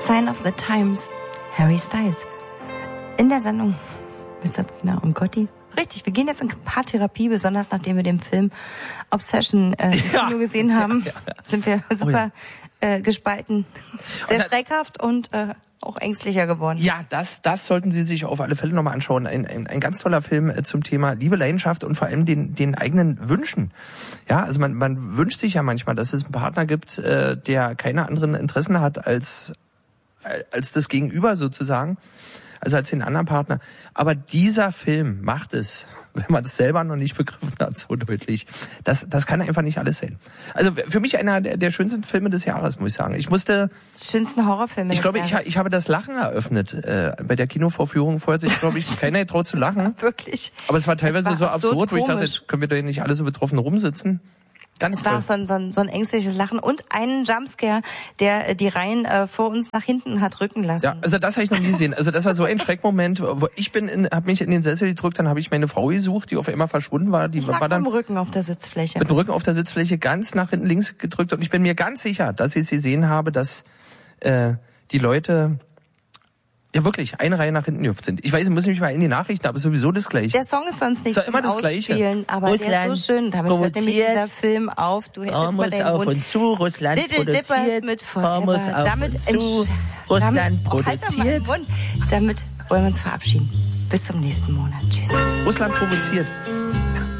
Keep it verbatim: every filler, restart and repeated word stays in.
Sign of the Times, Harry Styles. In der Sendung mit Sabrina und Gotti. Richtig, wir gehen jetzt in Paartherapie, besonders nachdem wir den Film Obsession äh, im Ja. Kino gesehen haben, Ja, ja. sind wir super Oh ja. äh, gespalten. Sehr Und da- schreckhaft und äh, auch ängstlicher geworden. Ja, das, das sollten Sie sich auf alle Fälle nochmal anschauen. Ein, ein, ein ganz toller Film äh, zum Thema Liebe, Leidenschaft und vor allem den, den eigenen Wünschen. Ja, also man, man wünscht sich ja manchmal, dass es einen Partner gibt, äh, der keine anderen Interessen hat als, äh, als das Gegenüber sozusagen. Also als den anderen Partner. Aber dieser Film macht es, wenn man es selber noch nicht begriffen hat, so deutlich. Das, das kann einfach nicht alles sein. Also für mich einer der, der schönsten Filme des Jahres, muss ich sagen. Ich musste, Schönsten Horrorfilme. ich des glaube, ich, Jahres. ich habe das Lachen eröffnet äh, bei der Kinovorführung. Vorher hat sich, glaube ich, keiner getraut zu lachen. Wirklich. Aber es war teilweise war so absurd absurd, wo ich dachte, komisch. jetzt können wir doch hier nicht alle so betroffen rumsitzen. Ganz Es war toll. auch so ein, so, ein, so ein ängstliches Lachen und einen Jumpscare, der äh, die Reihen äh, vor uns nach hinten hat rücken lassen. Ja, also das habe ich noch nie gesehen. Also das war so ein Schreckmoment, wo ich bin, in, habe mich in den Sessel gedrückt, dann habe ich meine Frau gesucht, die auf einmal verschwunden war. Die ich lag war dann mit dem Rücken auf der Sitzfläche. mit dem Rücken auf der Sitzfläche ganz nach hinten links gedrückt und ich bin mir ganz sicher, dass ich es gesehen habe, dass äh, die Leute ja wirklich eine Reihe nach hinten gehüpft sind. Ich weiß, ich muss mich mal in die Nachrichten, aber sowieso das Gleiche. Der Song ist sonst nicht Ist ja zum immer das Gleiche. Ausspielen, aber der ist Russland so schön. Damit hört nämlich provoziert. dieser Film auf. Du hältst jetzt mal Hormus deinen auf Mund. und zu, Russland Little Dippers produziert. mit Forever. Hormus auf damit und zu, entsch- Russland damit, oh, halt doch mal den produziert. Mund. Damit wollen wir uns verabschieden. Bis zum nächsten Monat. Tschüss. Russland provoziert.